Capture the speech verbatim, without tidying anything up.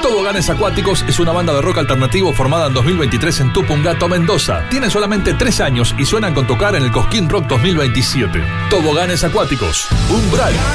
Toboganes Acuáticos es una banda de rock alternativo formada en dos mil veintitrés en Tupungato, Mendoza. Tienen solamente tres años y suenan con tocar en el Cosquín Rock dos mil veintisiete. Toboganes Acuáticos, Umbral.